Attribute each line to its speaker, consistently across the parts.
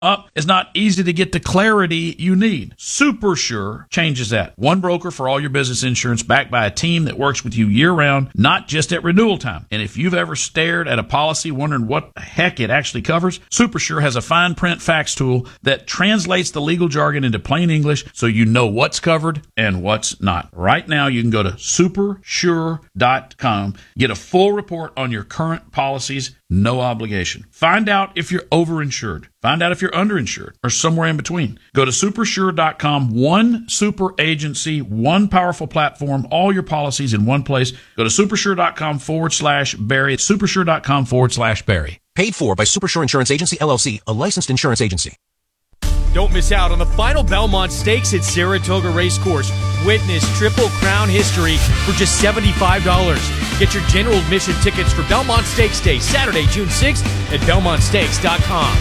Speaker 1: It's not easy to get the clarity you need. SuperSure changes that. One broker for all your business insurance, backed by a team that works with you year-round, not just at renewal time. And if you've ever stared at a policy wondering what the heck it actually covers, SuperSure has a fine print facts tool that translates the legal jargon into plain English so you know what's covered and what's not. Right now, you can go to supersure.com, get a full report on your current policies, no obligation. Find out if you're overinsured. Find out if you're underinsured or somewhere in between. Go to supersure.com, one super agency, one powerful platform, all your policies in one place. Go to supersure.com/Barry. Supersure.com/Barry.
Speaker 2: Paid for by Supersure Insurance Agency, LLC, a licensed insurance agency.
Speaker 3: Don't miss out on the final Belmont Stakes at Saratoga Racecourse. Witness Triple Crown history for just $75. Get your general admission tickets for Belmont Stakes Day, Saturday, June 6th at BelmontStakes.com.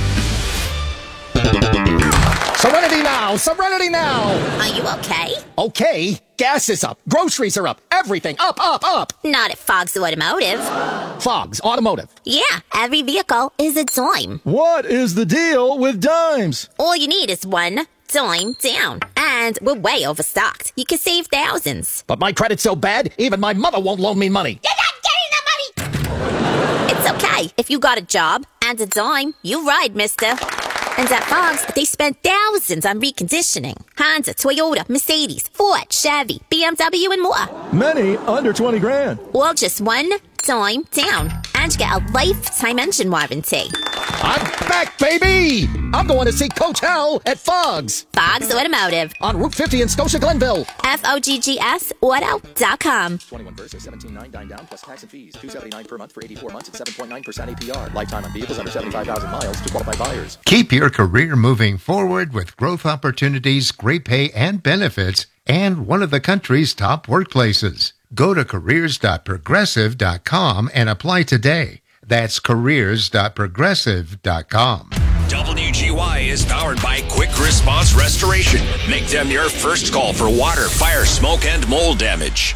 Speaker 4: Serenity now! Serenity now!
Speaker 5: Are you okay?
Speaker 4: Okay. Gas is up. Groceries are up. Everything up, up, up.
Speaker 5: Not at Fogg's Automotive.
Speaker 4: Fogg's Automotive.
Speaker 5: Yeah, every vehicle is a dime.
Speaker 4: What is the deal with dimes?
Speaker 5: All you need is one dime down. And we're way overstocked. You can save thousands.
Speaker 4: But my credit's so bad, even my mother won't loan me money.
Speaker 5: You're not getting the money! It's okay. If you got a job and a dime, you ride, mister. And at Fogg's, they spend thousands on reconditioning. Honda, Toyota, Mercedes, Ford, Chevy, BMW, and more.
Speaker 4: Many under 20 grand.
Speaker 5: All just one dime down. And you get a lifetime engine warranty.
Speaker 4: I'm back, baby! I'm going to see Coach Hell at Fogg's.
Speaker 5: Fogg's Automotive.
Speaker 4: On Route 50 in Scotia Glenville.
Speaker 5: FOGGS Auto.com.
Speaker 4: 21 versus 17.9 dine down plus tax and fees. $279 per month for 84 months at 7.9% APR. Lifetime on vehicles under 75,000 miles to qualified buyers.
Speaker 6: Keep your career moving forward with growth opportunities, great pay and benefits, and one of the country's top workplaces. Go to careers.progressive.com and apply today. That's careers.progressive.com.
Speaker 7: WGY is powered by Quick Response Restoration. Make them your first call for water, fire, smoke, and mold damage.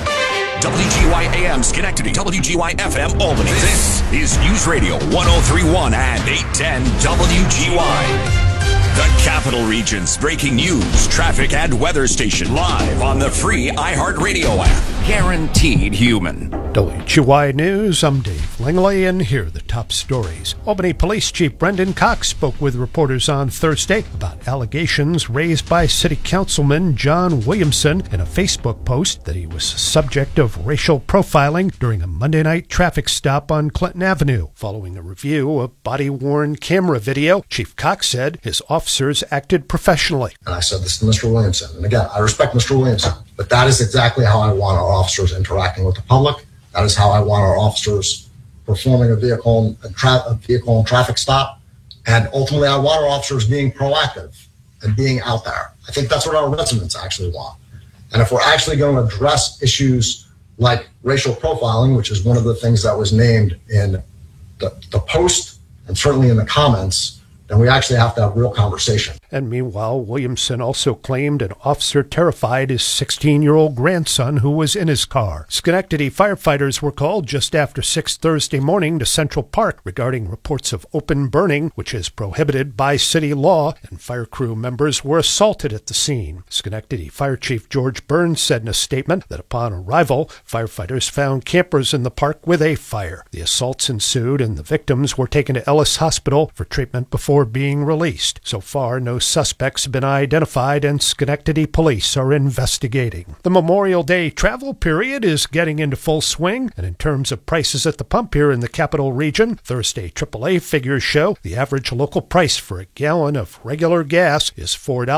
Speaker 7: WGY AM Schenectady, WGY FM Albany. This is News Radio 1031 and 810 WGY. The Capital Region's breaking news, traffic, and weather station live on the free iHeartRadio app. Guaranteed human.
Speaker 8: WGY News, I'm Dave Langley, and here are the top stories. Albany Police Chief Brendan Cox spoke with reporters on Thursday about allegations raised by City Councilman John Williamson in a Facebook post that he was subject of racial profiling during a Monday night traffic stop on Clinton Avenue. Following a review of body-worn camera video, Chief Cox said his officers acted professionally.
Speaker 9: And I said this to Mr. Williamson. And again, I respect Mr. Williamson, but that is exactly how I want our officers interacting with the public. That is how I want our officers performing a vehicle and traffic stop. And ultimately, I want our officers being proactive and being out there. I think that's what our residents actually want. And if we're actually going to address issues like racial profiling, which is one of the things that was named in the post and certainly in the comments, then we actually have to have real conversation.
Speaker 8: And meanwhile, Williamson also claimed an officer terrified his 16-year-old grandson who was in his car. Schenectady firefighters were called just after 6 Thursday morning to Central Park regarding reports of open burning, which is prohibited by city law, and fire crew members were assaulted at the scene. Schenectady Fire Chief George Burns said in a statement that upon arrival, firefighters found campers in the park with a fire. The assaults ensued and the victims were taken to Ellis Hospital for treatment before being released. So far, no suspects have been identified and Schenectady police are investigating. The Memorial Day travel period is getting into full swing, and in terms of prices at the pump here in the Capital Region, Thursday AAA figures show the average local price for a gallon of regular gas is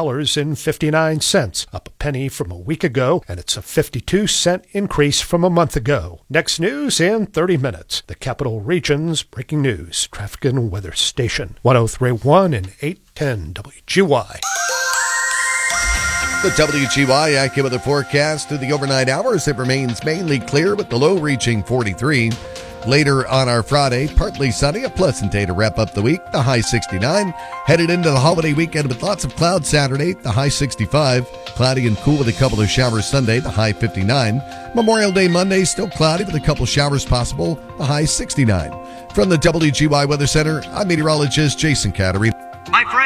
Speaker 8: $4.59, up a penny from a week ago, and it's a 52-cent increase from a month ago. Next news in 30 minutes. The Capital Region's breaking news, traffic and weather station. 103.1 and 810 WGY.
Speaker 10: The WGY accurate weather forecast through the overnight hours. It remains mainly clear with the low reaching 43. Later on our Friday, partly sunny, a pleasant day to wrap up the week, the high 69. Headed into the holiday weekend with lots of clouds Saturday, the high 65. Cloudy and cool with a couple of showers Sunday, the high 59. Memorial Day Monday, still cloudy with a couple showers possible, the high 69. From the WGY Weather Center, I'm meteorologist Jason Cattery.
Speaker 11: My friend.